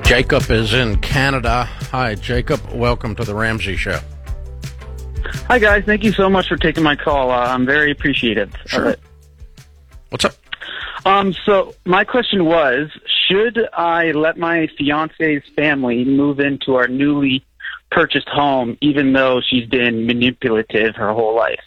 Jacob is in Canada. Hi, Jacob. Welcome to the Ramsey Show. Hi, guys. Thank you so much for taking my call. I'm very appreciative of it. What's up? So my question was, should I let my fiance's family move into our newly purchased home, even though she's been manipulative her whole life?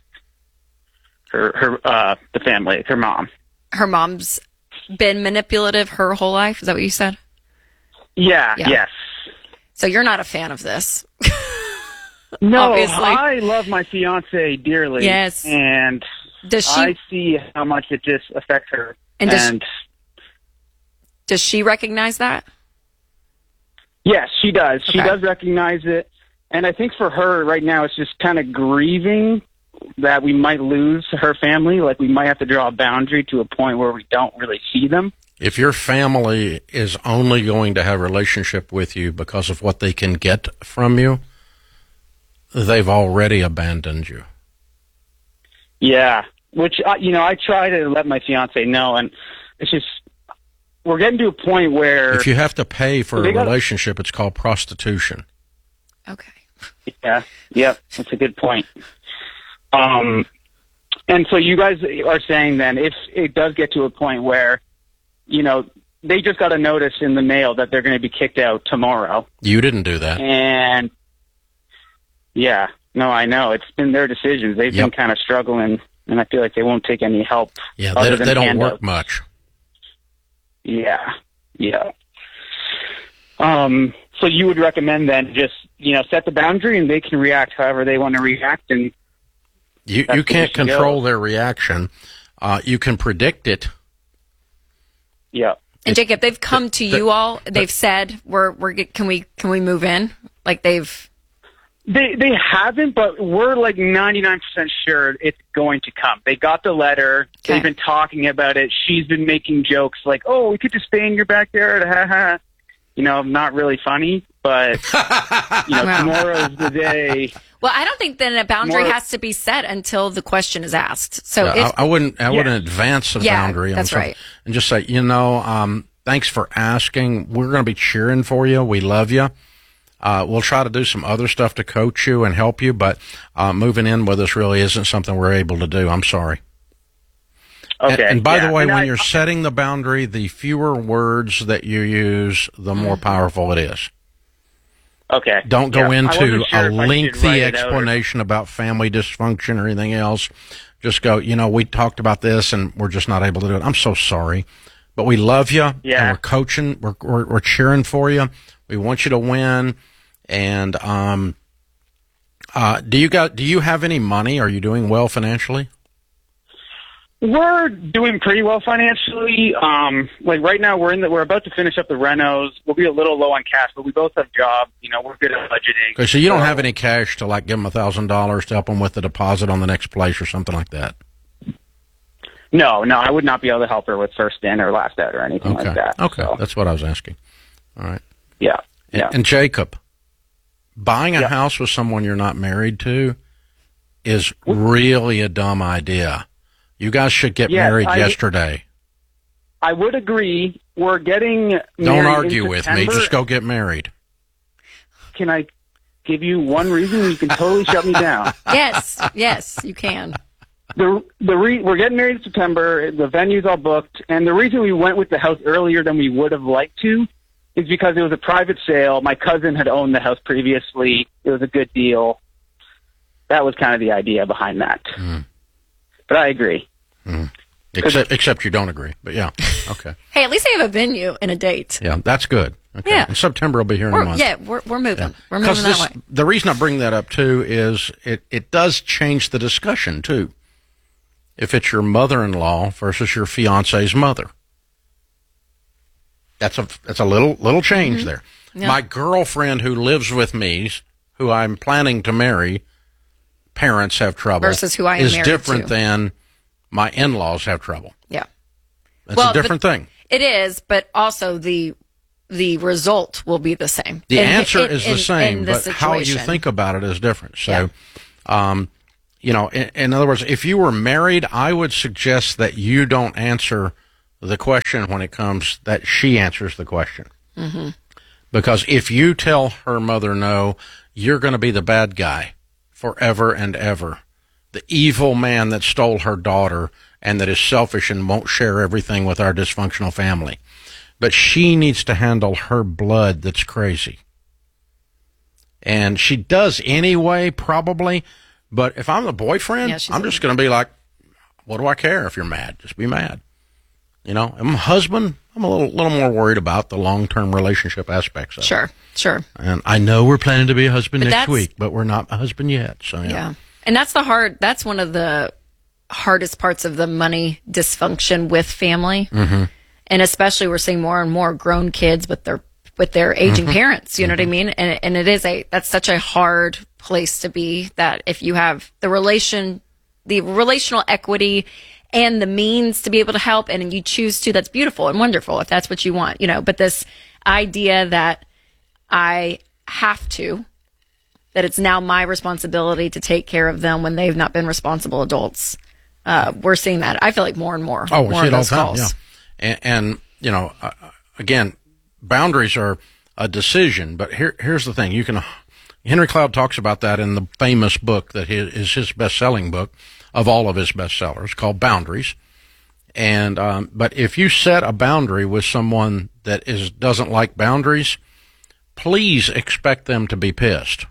The family, her mom. Her mom's been manipulative her whole life? Is that what you said? Yeah. Yes. So you're not a fan of this? No, Obviously. I love my fiance dearly. Yes. And I see how much it just affects her. And does she recognize that? Yes, she does. Okay. She does recognize it. And I think for her right now, it's just kind of grieving that we might lose her family. Like, we might have to draw a boundary to a point where we don't really see them. If your family is only going to have a relationship with you because of what they can get from you, they've already abandoned you. Yeah, which, I try to let my fiance know, and it's just, we're getting to a point where... If you have to pay for a relationship, it's called prostitution. Okay. Yeah, that's a good point. And so you guys are saying then, if it does get to a point where, they just got a notice in the mail that they're going to be kicked out tomorrow. You didn't do that. And, yeah, no, I know. It's been their decisions. They've been kind of struggling, and I feel like they won't take any help. Yeah, they don't work much. Yeah. So you would recommend then just, set the boundary and they can react however they want to react. And you can't control their reaction. You can predict it. Yeah. And Jacob, they've come to you all. They've said, can we move in? Like They haven't, but we're like 99% sure it's going to come. They got the letter. Okay. They've been talking about it. She's been making jokes like, "Oh, we could just stay in your backyard." Ha ha. Not really funny, but tomorrow's the day. Well, I don't think then a boundary has to be set until the question is asked. So I wouldn't advance the boundary. That's right. And just say, thanks for asking. We're going to be cheering for you. We love you. We'll try to do some other stuff to coach you and help you, but moving in with us really isn't something we're able to do. I'm sorry. Okay. And by the way, when you're setting the boundary, the fewer words that you use, the more powerful it is. Okay. Don't go into a lengthy explanation about family dysfunction or anything else. Just go, we talked about this and we're just not able to do it. I'm so sorry, but we love you. Yeah. And we're coaching. We're cheering for you. We want you to win. And do you have any money? Are you doing well financially? We're doing pretty well financially. Like right now, we're about to finish up the renos. We'll be a little low on cash, but we both have jobs. We're good at budgeting. Okay, so you don't have any cash to give them $1,000 to help them with the deposit on the next place or something like that. No, I would not be able to help her with first in or last out or anything like that. Okay, so. That's what I was asking. All right. Yeah. And Jacob, buying a house with someone you're not married to is really a dumb idea. You guys should get married yesterday. I would agree. We're getting married. Don't argue with me. Just go get married. Can I give you one reason? You can totally shut me down. Yes, you can. We're getting married in September. The venue's all booked. And the reason we went with the house earlier than we would have liked to is because it was a private sale. My cousin had owned the house previously. It was a good deal. That was kind of the idea behind that. But I agree. Except you don't agree. But yeah, okay. Hey, at least they have a venue and a date. Yeah, that's good. Okay. Yeah. And September will be here in a month. Yeah, we're moving. Yeah. We're moving that way. The reason I bring that up, too, is it does change the discussion, too. If it's your mother-in-law versus your fiance's mother. That's a little change there. Yeah. My girlfriend who lives with me, who I'm planning to marry, parents have trouble. Versus who I am married to. Is different than my in-laws have trouble. Yeah. That's a different thing. It is, but also the result will be the same. The answer is the same, but situation. how you think about it is different. So, in other words, if you were married, I would suggest that you don't answer the question when it comes that she answers the question. Because if you tell her mother no, you're going to be the bad guy forever and ever. The evil man that stole her daughter and that is selfish and won't share everything with our dysfunctional family. But she needs to handle her blood that's crazy. And she does anyway, probably. But if I'm the boyfriend, I'm just going to be like, what do I care if you're mad? Just be mad. You know, I'm a husband. I'm a little more worried about the long-term relationship aspects of it. Sure. And I know we're planning to be a husband next week, but we're not a husband yet. So yeah. And that's that's one of the hardest parts of the money dysfunction with family. Mm-hmm. And especially we're seeing more and more grown kids with their aging parents, you know what I mean? And that's such a hard place to be, that if you have the relational equity and the means to be able to help, and you choose to, that's beautiful and wonderful if that's what you want, you know. But this idea that I have to, that it's now my responsibility to take care of them when they've not been responsible adults, we're seeing that. I feel like more and more. Oh, we see it all the time. Yeah. And you know, again, boundaries are a decision. But here's the thing: Henry Cloud talks about that in the famous book that is his best-selling book of all of his bestsellers, called Boundaries. And but if you set a boundary with someone that doesn't like boundaries, please expect them to be pissed.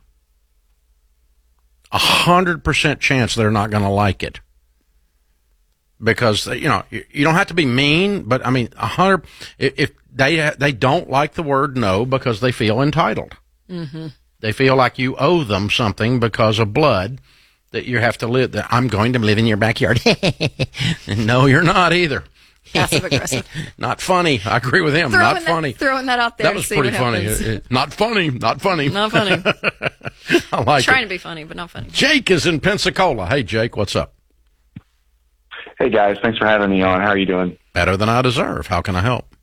100% chance they're not going to like it, because you know, you don't have to be mean, but I mean 100. If they don't like the word no because they feel entitled. Mm-hmm. They feel like you owe them something because of blood. That you have to live, that I'm going to live in your backyard. No, you're not either. Passive aggressive. Not funny. I agree with him. Not funny. Throwing that out there. That was pretty funny. Not funny. Not funny. Not funny. I like Trying to be funny, but not funny. Jake is in Pensacola. Hey, Jake, what's up? Hey, guys. Thanks for having me on. How are you doing? Better than I deserve. How can I help?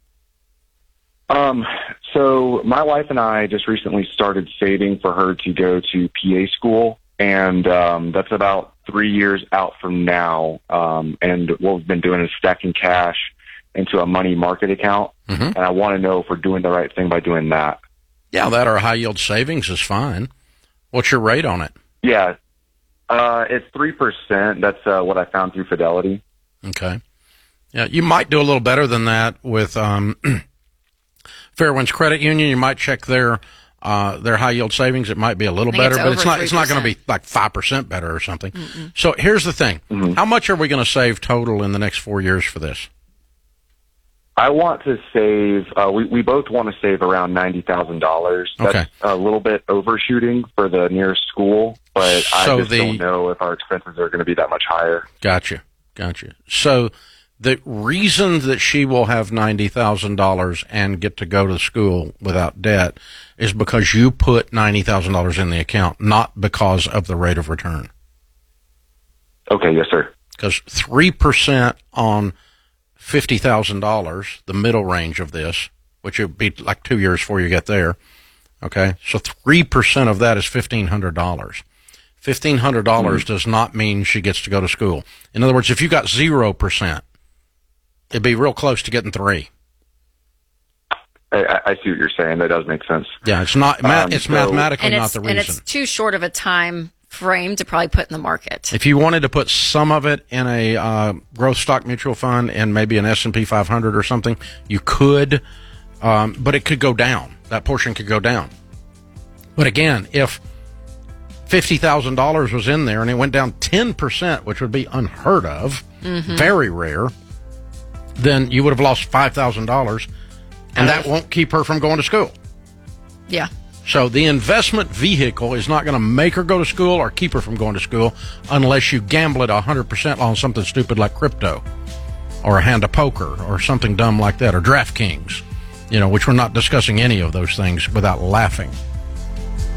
So my wife and I just recently started saving for her to go to PA school. And that's about 3 years out from now. And what we've been doing is stacking cash into a money market account. Mm-hmm. And I want to know if we're doing the right thing by doing that. Yeah, that or high yield savings is fine. What's your rate on it? Yeah, it's 3%. That's what I found through Fidelity. Okay. Yeah, you might do a little better than that with Fairwinds Credit Union. You might check their high yield savings. It might be a little better, but it's not going to be like 5% better or something. Mm-mm. So here's the thing. Mm-hmm. How much are we going to save total in the next 4 years for this? I want to save, we both want to save around $90,000. That's okay. A little bit overshooting for the nearest school, but I just don't know if our expenses are going to be that much higher. Gotcha. So the reason that she will have $90,000 and get to go to school without debt is because you put $90,000 in the account, not because of the rate of return. Okay, yes, sir. Because 3% on $50,000, the middle range of this, which would be like 2 years before you get there. Okay, so 3% of that is $1,500. $1,500 does not mean she gets to go to school. In other words, if you got 0%, it'd be real close to getting 3. I see what you're saying. That does make sense. Yeah, it's not. It's mathematically not the reason. And it's too short of a time frame to probably put in the market. If you wanted to put some of it in a growth stock mutual fund and maybe an S&P 500 or something, you could, but it could go down. That portion could go down. But again, if $50,000 was in there and it went down 10%, which would be unheard of, very rare, then you would have lost $5,000, and that won't keep her from going to school. Yeah. So the investment vehicle is not going to make her go to school or keep her from going to school unless you gamble it 100% on something stupid like crypto or a hand of poker or something dumb like that, or DraftKings, which we're not discussing any of those things without laughing.